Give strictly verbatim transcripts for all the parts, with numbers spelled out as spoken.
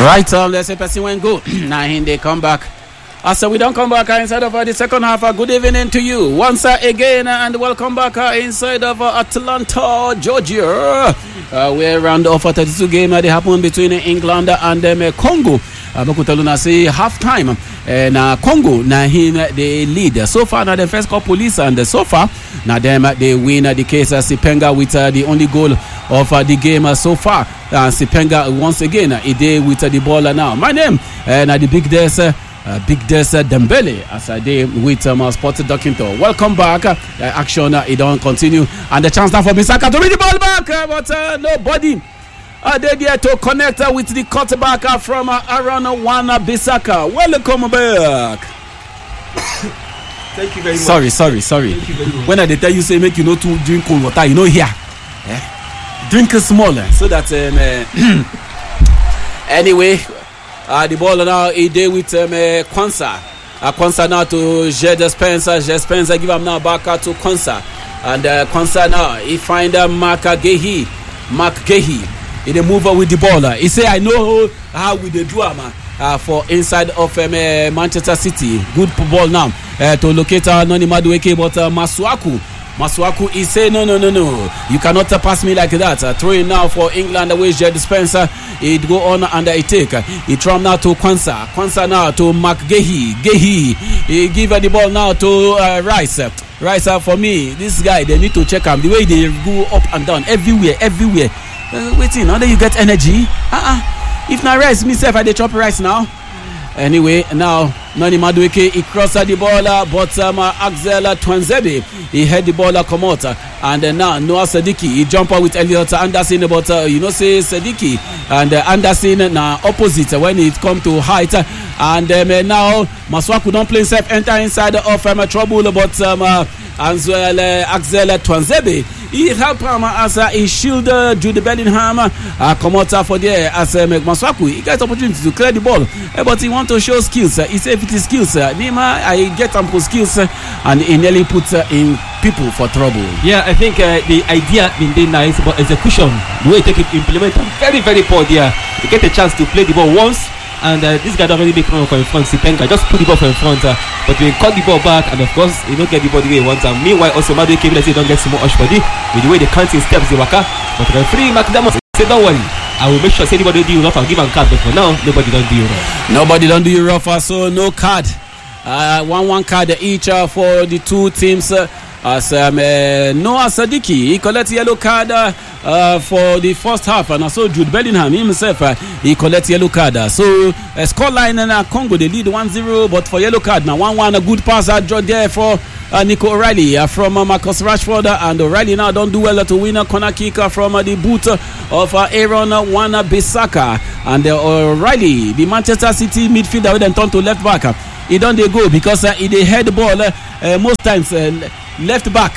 Right, um, let's say person when go. Now in they come back. Uh, so we don't come back uh, inside of uh, the second half. Uh, good evening to you once uh, again, uh, and welcome back uh, inside of uh, Atlanta, Georgia. Uh, we're around off a thirty-two game uh, they happen between uh, England and um, uh, Congo. Uh, Bakutaluna say half time, and uh, Congo now him uh, they lead so far. Now the first couple police and uh, so far now them uh, they win uh, the case. Uh, Sipenga with uh, the only goal of uh, the game uh, so far. Uh, Sipenga once again uh, he did with uh, the ball uh, now. My name and uh, the big days. Uh, Uh, Big Des uh, Dembele as I did with um, uh, Sports Doctor. Welcome back. Uh, action uh, it don't continue, and the chance now for Bissaka to win the ball back, uh, but uh, nobody uh, they there to connect uh, with the cutback uh, from uh, Aaron Wan Bissaka. Welcome back. Thank you very much. Sorry, sorry, sorry. Thank you very much. When I tell you say make you know to drink cold water, you know here. Eh? Drink a small uh, so that um, uh, anyway. Uh, the ball now he did with um, uh, Kwanzaa. Uh, Kwanzaa now to Jed Spencer. Jed Spencer give him now back uh, to Kwanzaa. And uh, Kwanzaa now he find uh, Mark Gehi. Mark Gehi. He dey move uh, with the ball. Uh. He say I know how we dey do am uh, for inside of um, uh, Manchester City. Good ball now uh, to locate uh, Noni Madueke, but uh, Masuaku. Masuaku is saying no no no no you cannot uh, pass me like that. Uh, throwing now for England away Jed Spencer. It go on and uh, it take. Uh, he throw now to Kwanzaa. Kwanzaa now to Mark Gehi. Gehi. He give uh, the ball now to uh, Rice. Uh, Rice uh, for me. This guy they need to check him. The way they go up and down everywhere, everywhere. Uh, waiting. Now that you get energy. Uh uh. If not Rice, myself I dey chop Rice now. Anyway, now Noni Madueke he crossed the ball, uh, but um, uh, Axel Twanzebe he had the ball uh, come out, uh, and uh, now Noah Sadiki he jump out with Elliot Anderson, but uh, you know say Sadiki and uh, Anderson now uh, opposite uh, when it come to height, uh, and um, uh, now Masuaku don't play himself enter inside of um, trouble, but um, uh, as well uh, Axel Twanzebe he help him uh, as uh, he shield uh, Jude Bellingham uh, come out uh, for there as uh, Masuaku he gets opportunity to clear the ball, uh, but he want to show skills. Uh, he say if it is skills, uh, Nima I get some skills, uh, and he nearly put uh, in people for trouble. Yeah, I think uh, the idea been very nice, but execution, the way you take it, implement it, very very poor there. You get a chance to play the ball once, and uh, this guy don't really make run for in front. Sipenga just put the ball for in front, uh, but we cut the ball back, and of course he don't get the ball the way he wants. Uh, meanwhile, also Madueke let's say don't get some more hush body with the way they counting steps they waka, but the referee McDermott say don't worry. I will make sure say anybody do you rough, I'll give him card, but for now nobody don't do you rough. Nobody don't do you rough, uh, so no card. Uh, one one card each uh, for the two teams. Uh, as um, uh, Noah Sadiki he collect yellow card uh, uh, for the first half, and also Jude Bellingham himself uh, he collect yellow card. Uh, so uh, scoreline in uh, Congo they lead one zero, but for yellow card now one one a good pass uh, draw there for uh, Nico O'Reilly uh, from uh, Marcus Rashford, uh, and O'Reilly now don't do well uh, to win a corner kick uh, from uh, the boot uh, of uh, Aaron uh, Wan Bissaka, and uh, O'Reilly the Manchester City midfielder then turn to left back. Uh, he don't they go because uh, he they head the ball uh, uh, most times uh, left back.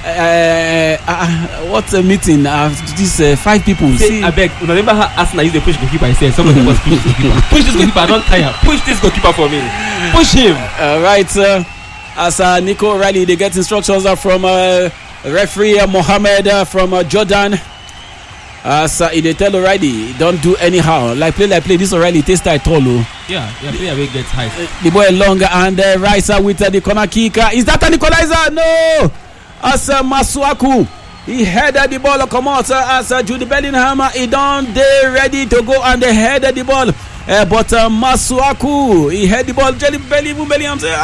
Uh, uh, what a meeting! Uh, these uh, five people. Say, I beg. Remember how Arsenal used to push goalkeeper? I said somebody was push this goalkeeper. Push this goalkeeper. Don't tire. Push this goalkeeper for me. Push him. Uh, right. Uh, as uh, Nico O'Reilly, they get instructions uh, from uh, referee uh, Mohammed uh, from uh, Jordan. As uh, they tell O'Reilly, don't do anyhow. Like play, like play. This O'Reilly taste that tall. Yeah, yeah. Play away gets high. The boy longer and uh, Rice uh, with uh, the corner kick. Uh, is that an equalizer? No. As uh, Masuaku, he headed the ball come out uh, as uh, Jude Bellingham. Uh, he done they ready to go and they headed the ball. Uh, but uh, Masuaku, he had the ball. Jelly Belly, Bellingham say, ow,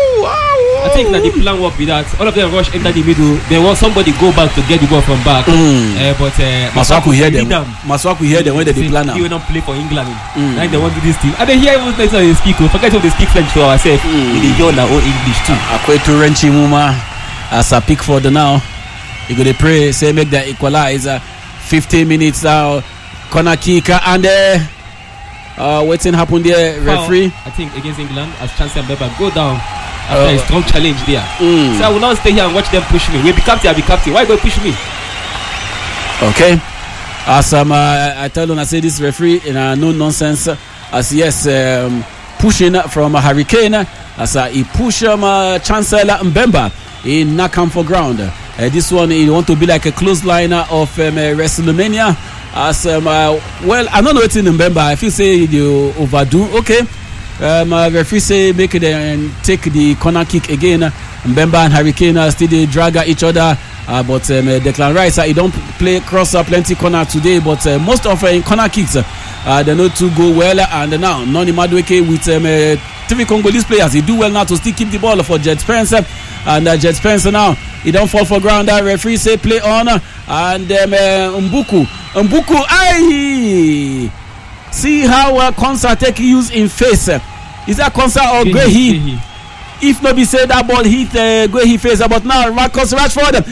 ow. I think that the plan work with that. All of them rush enter the middle. They want somebody go back to get the ball from back. Mm. Uh, but uh, Masuaku hear them. them. Masuaku hear them when they plan now. He will not play for England. Mm. Like they want to do this team. And they hear even next time they speak. Forget how they speak French to ourselves. Mm. They hear our own English too. Akwetu Renchi Muma as a Pickford now. He go to pray, say make the equalizer. fifteen minutes now. Corner kick and. Uh, Uh, waiting happened there, referee. Foul, I think against England as Chancellor Mbemba go down after uh, a strong challenge there. Mm. So I will not stay here and watch them push me. We'll be captain, I'll be captain. Why go push me? Okay. As um, uh, I tell you, I say this referee in uh, no nonsense. As yes, um, pushing from a Hurricane. As uh, he push um, uh, Chancellor Mbemba. He knock him for ground. Uh, this one, he want to be like a close liner of um, uh, WrestleMania. as um, uh, well. I don't know what's in November. I feel say you overdo. Okay, um, uh, referee say make it and take the corner kick again. Mbemba and Hurricane uh, still they drag at each other. Uh, but um, uh, Declan Rice, uh, he don't play cross uh, plenty corner today. But uh, most of uh, corner kicks, uh, they know to go well. And uh, now Noni Madueke with um, uh, three Congolese players, he do well now to still keep the ball for Jet Spencer. And uh, Jet Spencer now, he don't fall for ground. That referee say play on. Uh, and um, uh, Mbuku, Mbuku, aye. See how uh, Konsa take use in face. Is that Konsa or Grehi? If nobody say that ball hit uh, Grehi face, but now Marcus Rashford,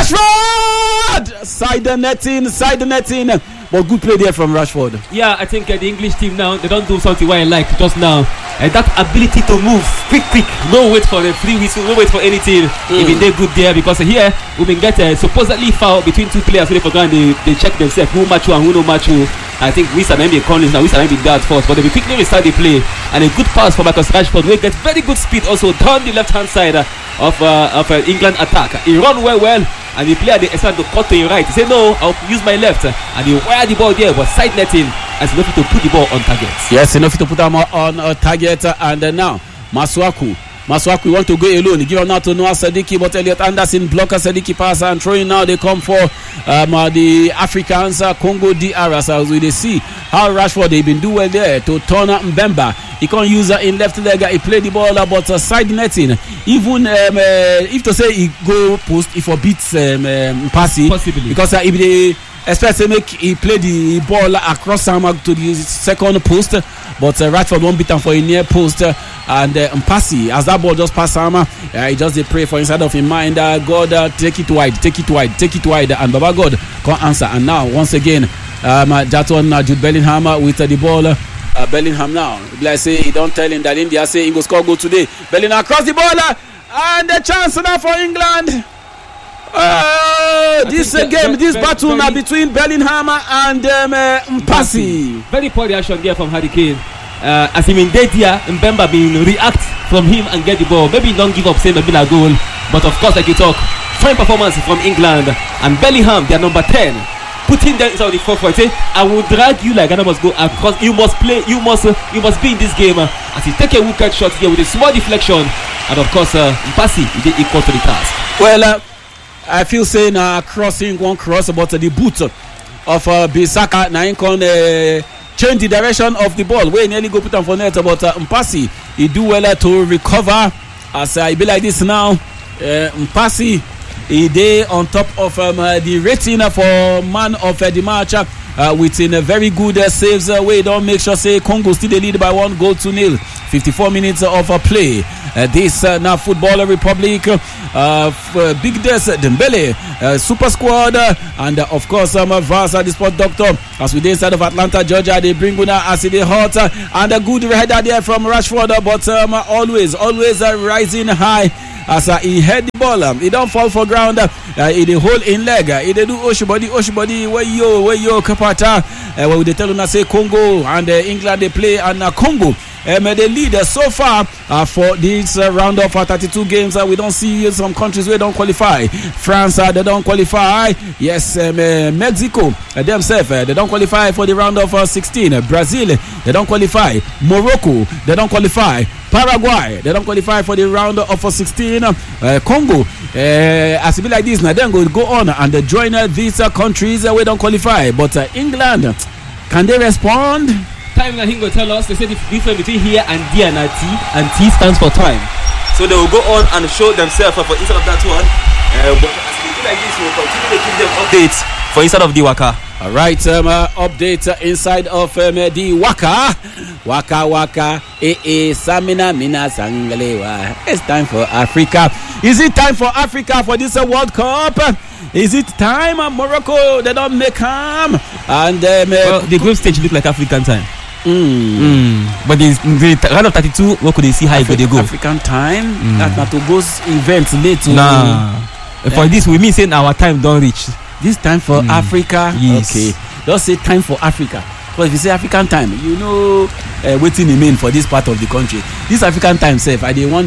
Rashford, side the netting, side the netting. But good play there from Rashford. Yeah, I think uh, the English team now, they don't do something what I like just now. Uh, that ability to move quick, quick, no wait for the free whistle, no wait for anything. Mm. Even they good there because here we can get a supposedly foul between two players. When they forgot, they, they check themselves who match who and who no match who. I think we are maybe Collins now, we are maybe that first, but they will quickly restart the play and a good pass for Marcus Rashford. We get very good speed also down the left hand side of uh, of uh, England attack. He run well, well. And the player they expect to cut to your right. He say no, I'll use my left. And he wire the ball there, but side netting as enough to put the ball on target. Yes, enough to put them on uh, target. And uh, now Masuaku. Masuaku want to go alone. He give him now to Noah Sadiki, but Elliot Anderson block a Sadiki pass and throwing now. They come for um, uh, the Africans, uh, Congo D R. As we they see how Rashford they been doing well there to turn Mbemba. He can't use uh, in left leg. He play the ball, uh, but uh, side netting. Even um, uh, if to say he go post, if he beats um, um, Passy, possibly because uh, if they expect to make he play the ball across Sama to the second post, but uh, Rashford won't beat him for a near post. Uh, and uh, Mpasi, as that ball just pass Sama, uh, he just they pray for inside of his mind. Uh, God, uh, take it wide, take it wide, take it wide, and Baba God can't answer. And now once again, um, uh, that one uh, Jude Bellingham uh, with uh, the ball. Uh, Uh, Bellingham now, like say he don't tell him that India say he go score goal today. Bellingham across the ball uh, and the chance now for England. Uh, this uh, game, very, this very, battle now between Bellingham and um, uh, Mpasi. Very poor reaction there from Harry Kane. Uh, as him in dead here, Mbemba being react from him and get the ball. Maybe don't give up, say maybe a goal, but of course, like you talk, fine performance from England and Bellingham, they are number ten. Putting them inside the forefront, say, I will drag you like Ghana must go across. You must play. You must. Uh, you must be in this game. Uh, as he take a wicked shot here with a small deflection, and of course, uh, Mpasi he did equal to the task. Well, uh, I feel saying uh, crossing one cross, but uh, the boot of uh, Bissaka now can uh, change the direction of the ball. Where nearly go put on for net, but uh, Mpasi he do well uh, to recover. As I uh, be like this now, uh, Mpasi. He day on top of um, uh, the rating uh, for man of uh, the match uh, within a very good uh, saves uh, way. Don't make sure say Congo still they lead by one goal to nil. fifty-four minutes of uh, play. Uh, this uh, now Football Republic, uh, for Big Des Dembele, uh, Super Squad, uh, and uh, of course um, Vasa the Sport Doctor. As we inside of Atlanta, Georgia, they bring una as they hot uh, and a good header there from Rashford, uh, but um, always, always uh, rising high. As uh, he head the ball, um, he don't fall for ground. Uh, he the hold in leg. Uh, he they do Oshibody, Oshibody, where yo, where yo, Kapata. Uh, where they tell us say Congo and uh, England they play and uh, Congo. Um, they lead uh, so far uh, for this uh, round of uh, thirty-two games. Uh, we don't see some countries where don't qualify. France, uh, they don't qualify. Yes, um, uh, Mexico uh, themselves, uh, they don't qualify for the round of uh, sixteen. Uh, Brazil, they don't qualify. Morocco, they don't qualify. Paraguay, they don't qualify for the round of uh, sixteen. Uh, Congo, uh, as it be like this, now then go go on and uh, join uh, these uh, countries uh, we don't qualify. But uh, England, can they respond? Time that he go tell us. They say the difference between here and there and T, and T stands for time. So they will go on and show themselves for instead of that one. Uh, but as they do like this, we'll continue to give them updates for inside of the Waka. All right, um, uh, update uh, inside of um, uh, the Waka. Waka Waka, eh eh, Samina Mina Sangalewa. It's time for Africa. Is it time for Africa for this uh, World Cup? Is it time? Uh, Morocco, they don't make harm. And um, uh, well, the group stage look like African time. Mm. Mm. But the, the round of thirty-two, what could they see how Afri- they go? African time? Mm. That's not to go events late. Nah. Uh, for this, we mean saying our time don't reach. This time for mm. Africa? Yes. Okay. Just say time for Africa. Because if you say African time, you know uh, waiting in mean for this part of the country. This African time, self, I dey wonder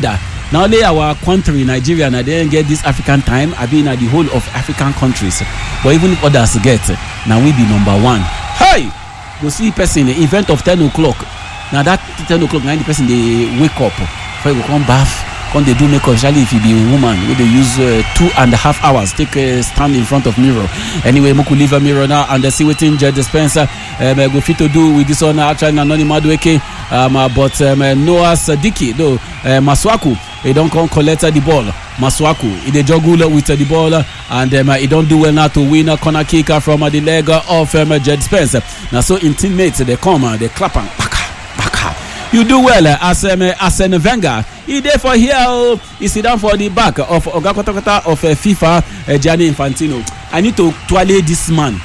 Now only our country, Nigeria, and I didn't get this African time. I've been at the whole of African countries. But even if others get, now we be number one. Hey! Go see person, the event of ten o'clock. Now that ten o'clock, now the person, they wake up. Before you come bath, come they do makeup, especially if you be a woman. They use uh, two and a half hours. Take a stand in front of mirror. Anyway, Moku leave a mirror now and see what Jed Spencer um, go fit to do with this one. Actually, Nani Madueke, um, uh, but um, uh, Noah Sadiki, though, uh, Maswaku, he don't come collect the ball. Maswaku, he dey juggle with uh, the ball uh, and um, uh, he don't do well now to win a corner kicker from uh, the leg uh, of um, uh, Jed Spencer. Now, so in teammates, they come and uh, they clap and baka, baka. You do well uh, as um, uh, Arsene Wenger. He there for here. Oh, he sit down for the back of Ogakotokota of uh, FIFA, uh, Gianni Infantino. I need to toilet this man.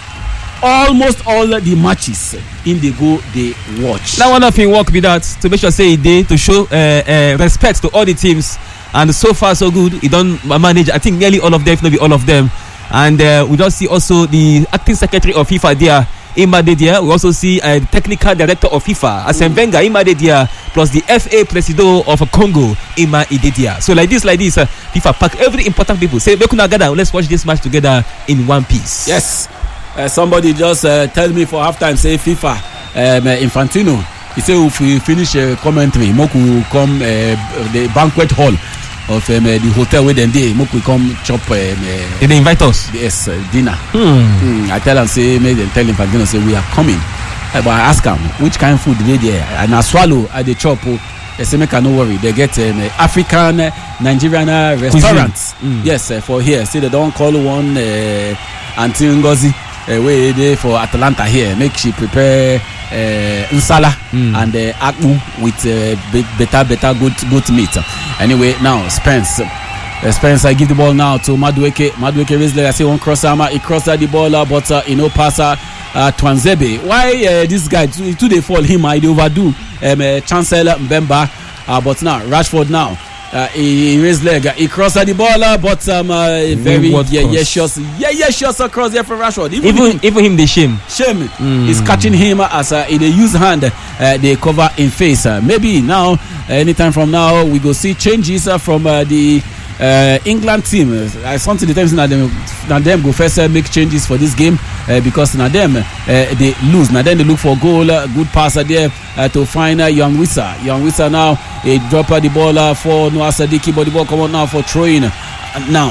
Almost all the matches in the go they watch. Now one of him work with that to make sure say he did to show uh, uh, respect to all the teams, and so far so good. He don't manage. I think nearly all of them, if not be all of them. And uh, we just see also the acting secretary of FIFA there, Imade there. We also see a uh, technical director of FIFA, Arsene Wenger, Imade there, plus the F A president of Congo, Ima Idedia. So like this, like this, uh, FIFA pack every important people. Say, let's watch this match together in one piece. Yes. Uh, somebody just uh, tell me for halftime, say FIFA, um, uh, Infantino. He say if we finish uh, commentary, Moku come uh, the banquet hall of um, uh, the hotel where they dey. Moku come chop. Um, uh, Did they invite us? Yes, uh, dinner. Hmm. Mm, I tell him say, make them tell Infantino say we are coming. Uh, but I ask him which kind of food they there, and I swallow at the chop. Oh, they say make I no worry. They get um, uh, African uh, Nigerian uh, restaurants. Mm. Yes, uh, for here. See they don't call one uh, Auntie Ngozi. Uh, way there for Atlanta here, make she prepare uh, nsala mm. and uh, akpu with uh, be- better, better good, good meat. Anyway, now Spence, uh, Spence, I give the ball now to Madueke. Madueke raised leg. I see one cross armor. He crossed the ball, uh, but uh, you know, passer uh, Twanzebe. Why uh, this guy? To, to they fall him? I overdo. Um, uh, Chancellor Mbemba, uh, but now Rashford now. Uh, he, he raised leg, he crossed the ball, uh, but um, uh, very yeah, yeah, shots, yeah, yeah, shots across there for Rashford. Even even him, even him, the shame, shame mm. is catching him as uh, in a used hand. Uh, they cover in face. Uh, maybe now, uh, anytime from now, we go see changes uh, from uh, the uh, England team. Uh, something the times now them, now them go first uh, make changes for this game uh, because now them uh, they lose. Now then they look for goal, uh, good passer there uh, to find uh, Young Wissa. Young Wissa now he drop uh, the ball uh, for Noah Sadiki, but the ball come out now for throwing. Uh, now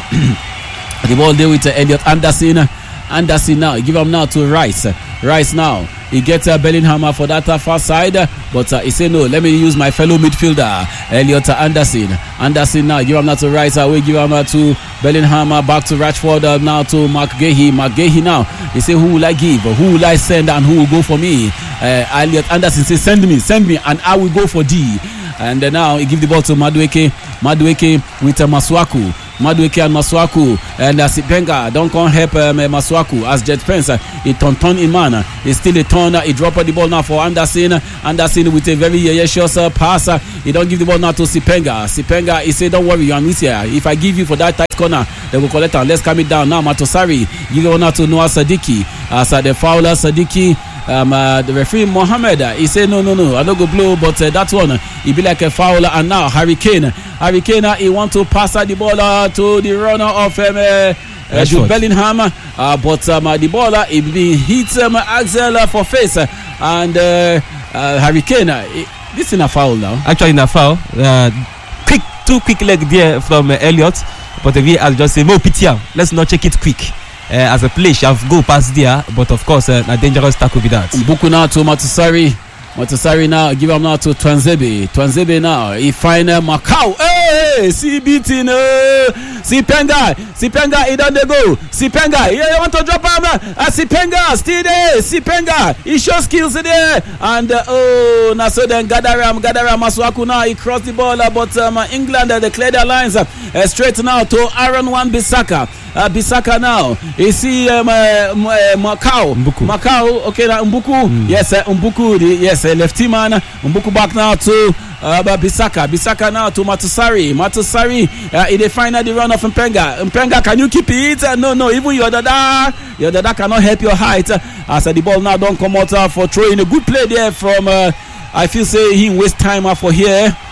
the ball there with uh, Elliot Anderson. Anderson now, give him now to Rice. Rice now, he gets uh, Bellingham for that uh, far side, but uh, he say no, let me use my fellow midfielder, Elliot Anderson. Anderson now, give him now to Rice, uh, we give him uh, to Bellingham, uh, back to Rashford, uh, now to McGahey. McGahey now, he say who will I give, who will I send, and who will go for me? Uh, Elliot Anderson say send me, send me, and I will go for D. And uh, now he give the ball to Madueke. Madueke with uh, Maswaku. Madueke and Maswaku. And uh, Sipenga don't come help um, Maswaku as Jet Pence. Uh, he turn turn in man. Uh, he still a turn. Uh, he drop uh, the ball now for Anderson. Anderson with a very yeyeshous uh, pass. Uh, he don't give the ball now to Sipenga. Sipenga, he say don't worry, you are miss here. If I give you for that tight corner, they will collect and let's calm it down now. Matosari give it now to Noah Sadiki. As uh, the fouler Sadiki. Um, uh, the referee Mohammed, uh, he said no no no I don't go blow, but uh, that one uh, he be like a foul. And now Harry Kane Harry Kane uh, he want to pass uh, the ball uh, to the runner of um, uh, uh, Jude Bellingham, uh, but um, uh, the ball uh, he be hit um, Axel uh, for face uh, and uh, uh, Harry Kane uh, he, this is a foul now. Actually in a foul, uh, quick two quick leg there from uh, Elliot, but the V R just say no pity, let's not check it quick. Uh, as a play, she have go past there, but of course, uh, a dangerous tackle with that. Mbuku now to Matusari. Matusari now, give him now to Twanzebe. Twanzebe now, he find uh, Macau. Hey, see beating. Uh, see Penga. See Penga, he don't go. See Penga, he want to drop him. Uh, see Penga, still there. See Penga, he shows skills there. And uh, oh, now so then Gadaram, Gadaram Maswaku now, he crossed the ball. Uh, but um, England, uh, they clear their lines. Uh, straight now to Aaron Wan-Bissaka. Uh, Bissaka now. You see um, uh, uh, Macau. Mbuku. Macau, okay, now Mbuku. Mm. Yes, uh, Mbuku, the, yes, uh, lefty man. Mbuku back now to uh, Bissaka. Bissaka now to Matusari. Matusari, uh, in the final the run of Mpenga. Mpenga, can you keep it? Uh, no, no, even your dada, your dada cannot help your height. Uh, as uh, the ball now don't come out uh, for throwing. A good play there from, uh, I feel say he waste time uh, for here.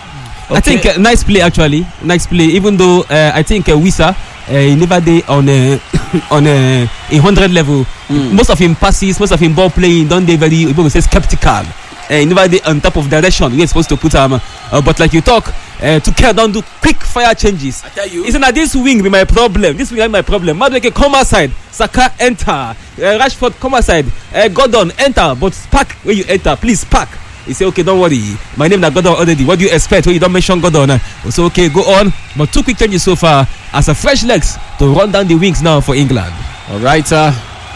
I think uh, nice play actually, nice play. Even though uh, I think uh, Wissa uh, he never did on a on a, a hundred level. Mm. Most of him passes, most of him ball playing, don't they very people say skeptical. Uh, he never did on top of direction. We're supposed to put him, uh, but like you talk, uh, to care don't do quick fire changes. I tell you, isn't that this wing be my problem? This wing is my problem. Madueke come outside, Saka enter, uh, Rashford come outside, uh, Gordon enter, but park when you enter, please park. He say, okay, don't worry. My name is Gordon already. What do you expect when you don't mention Gordon? So, okay, go on. But two quick changes so far as a fresh legs to run down the wings now for England. All right, uh,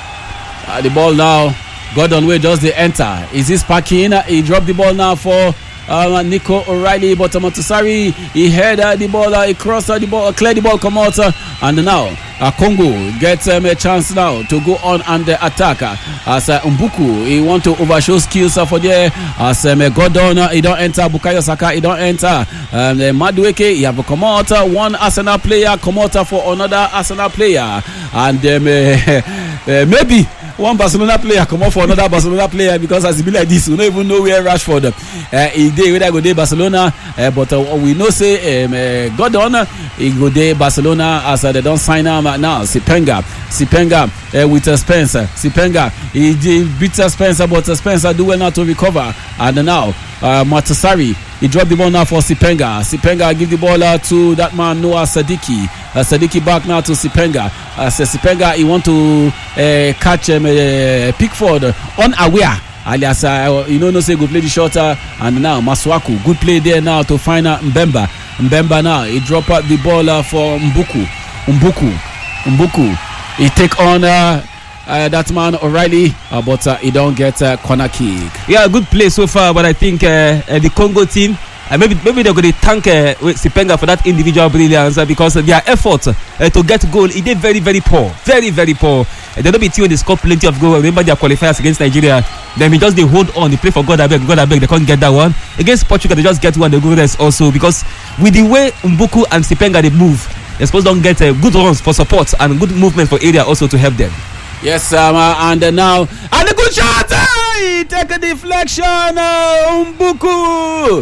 uh, the ball now. Gordon way does the enter. Is this parking? He dropped the ball now for uh, Nico O'Reilly, but Montessori he head uh, the ball, uh, he crossed uh, the ball, uh, clear the ball, come out, uh, and now uh, Congo gets um, a chance now to go on and uh, attack. Uh, as uh, Mbuku he want to overshow skills uh, for there. As um, uh, Gordon uh, he don't enter, Bukayo Saka he don't enter. Um, uh, Madueke he have come out, uh, one Arsenal player come out uh, for another Arsenal player, and um, uh, uh, maybe one Barcelona player come out for another Barcelona player, because as it be like this, we don't even know where Rashford uh, he dey whether go dey Barcelona, uh, but uh, we know say um, uh, Gordon he go dey Barcelona as uh, they don't sign him uh, now. Sipenga, Sipenga uh, with uh, Spencer, Sipenga he, he beat uh, Spencer, but uh, Spencer do well now to recover, and now uh, Matasari he dropped the ball now for Sipenga. Sipenga give the ball uh, to that man Noah Sadiki. Uh, Sadiki back now to Sipenga. Uh, so Sipenga he want to uh, catch um, uh, Pickford unaware. Alias, uh, you know, no say go play the shorter, and now Masuaku good play there now to find uh, Mbemba. Mbemba now he drop out the ball uh, for Mbuku. Mbuku, Mbuku he take on uh, uh, that man O'Reilly, uh, but uh, he don't get a uh, corner kick. Yeah, good play so far, but I think uh, uh, the Congo team. Uh, maybe maybe they're going to thank uh, Sipenga for that individual brilliance, uh, because uh, their effort uh, to get goal, it did very very poor, very very poor. Uh, they don't be team they score plenty of goals. Remember their qualifiers against Nigeria, then we just they hold on, they play for God I beg, God I beg, they can't get that one. Against Portugal they just get one, they go rest also, because with the way Mbuku and Sipenga they move, they supposed don't get uh, good runs for support and good movement for area also to help them. Yes, um, uh, and uh, now and a good shot. Uh, take a deflection, uh, Mbuku.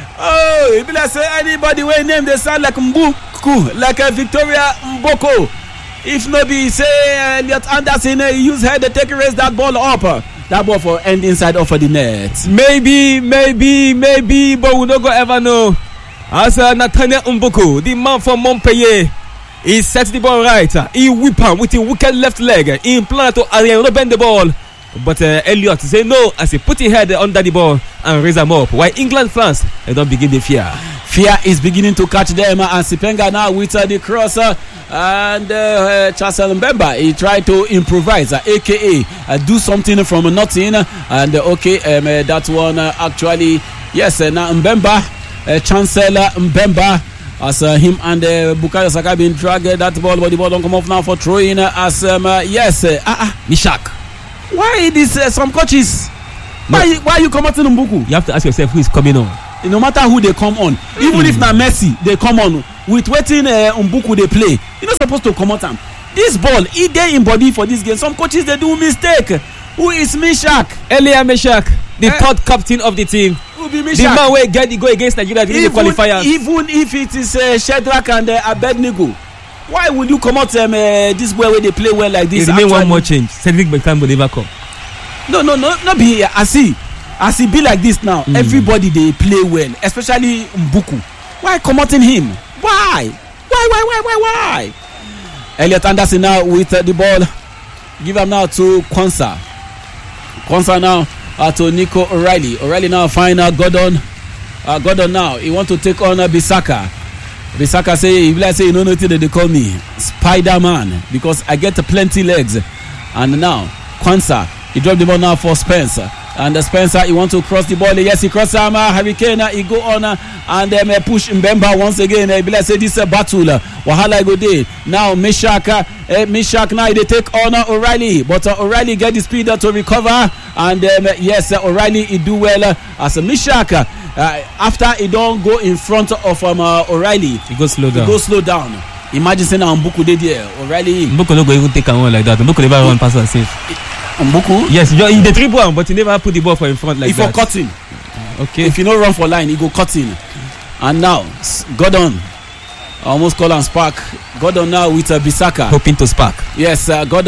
Oh, if I say anybody will name they sound like Mbuku, like a Victoria Mboko. If nobody say Elliot Anderson uh, use head to take raise that ball up, uh, that ball for end inside off of the net. Maybe, maybe, maybe, but we don't go ever know. As uh, Nathaniel Mbuku, the man from Montpellier, he sets the ball right. Uh, he whip him with the wicked left leg. He implant to Ariel bend the ball. But uh, Elliot say no as he put his head under the ball and raise them up. While England fans they don't begin the fear. Fear is beginning to catch them, uh, and Sipenga now with uh, the crosser, and uh, uh, Charles Mbemba he tried to improvise, uh, aka uh, do something from nothing, and uh, okay um, uh, that one uh, actually yes uh, now Mbemba, uh, Chancellor Mbemba. As uh, him and uh, Bukayo Saka been dragged uh, that ball, but the ball don't come off now for throwing. Uh, as um, uh, yes, uh, uh, Mishak. Why this uh, some coaches? No. Why why you come out in Mbuku? You have to ask yourself who is coming on. No matter who they come on, even mm. if na Messi they come on with waiting uh, Mbuku they play. You're not supposed to come out them. This ball, he dey in body for this game. Some coaches they do mistake. Who is Mishak? Elia Mishak, the uh, third captain of the team. The man where get the go against Nigeria during the qualifiers. Even if it is uh, Shedrack and uh, Abednego, why would you come out um, uh, this boy where they play well like this? There remain one more change. Cedric Beckham will never come. No, no, no, not be here. I see, as he be like this now. Mm. Everybody they play well, especially Mbuku. Why come out in him? Why? Why? Why? Why? Why? Why? Elliot Anderson now with uh, the ball. Give him now to Kwanzaa. Kwanzaa now. Uh, to Nico O'Reilly. O'Reilly now find uh, Gordon. Uh, Gordon now. He want to take on uh, Bissaka. Bissaka say, if I say you know nothing that they call me Spider-Man because I get uh, plenty legs. And now Kwanzaa, he dropped the ball now for Spencer. And uh, Spencer, he want to cross the ball. Yes, he cross him. Uh, Hurricane, uh, he go on uh, and um, uh, push Mbemba once again. Uh, like say this uh, battle. Uh, Wahala go day. Now Mishak, uh, uh, Mishak now they take on uh, O'Reilly, but uh, O'Reilly get the speed uh, to recover. And um, uh, yes, uh, O'Reilly he do well uh, as a uh, Mishak. Uh, uh, after he don't go in front of um, uh, O'Reilly, he go slow down. He go slow down. Imagine saying now Mbuku did there. O'Reilly. Mbuku no go even take one like that. Mbuku never run pass and safe. Mbuku? Yes, he the dribble one, but he never put the ball for in front like if that. If for cutting. Okay. If you no run for line, he go cutting. And now Gordon, almost call and spark. Gordon now with uh, Bissaka. Hoping to spark. Yes, uh, Gordon.